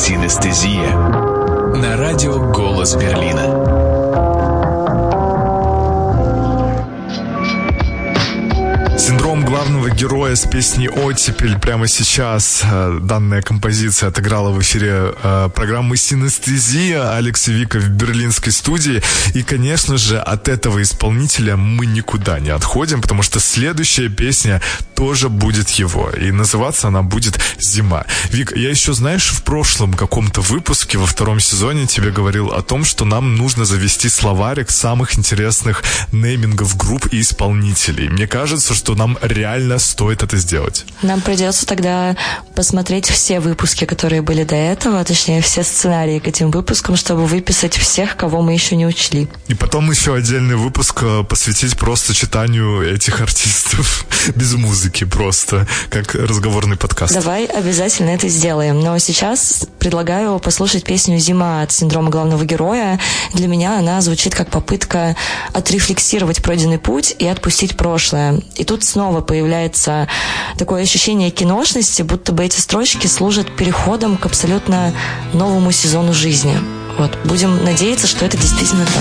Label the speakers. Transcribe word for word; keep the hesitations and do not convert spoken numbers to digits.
Speaker 1: Синестезия на радио «Голос Берлина».
Speaker 2: Синдром главного героя с песней «Оттепель» прямо сейчас. Данная композиция отыграла в эфире э, программы «Синестезия» Алекс и Вика в берлинской студии. И, конечно же, от этого исполнителя мы никуда не отходим, потому что следующая песня тоже будет его. И называться она будет «Зима». Вик, я еще, знаешь, в прошлом каком-то выпуске, во втором сезоне, тебе говорил о том, что нам нужно завести словарик самых интересных неймингов групп и исполнителей. Мне кажется, что нам реально стоит это сделать.
Speaker 3: Нам придется тогда посмотреть все выпуски, которые были до этого, точнее, все сценарии к этим выпускам, чтобы выписать всех, кого мы еще не учли.
Speaker 2: И потом еще отдельный выпуск посвятить просто читанию этих артистов без музыки, просто как разговорный подкаст.
Speaker 3: Давай обязательно это сделаем. Но сейчас предлагаю послушать песню «Зима» от «Синдрома главного героя». Для меня она звучит как попытка отрефлексировать пройденный путь и отпустить прошлое. И тут снова появляется такое ощущение киношности, будто бы эти строчки служат переходом к абсолютно новому сезону жизни. Вот. Будем надеяться, что это действительно так.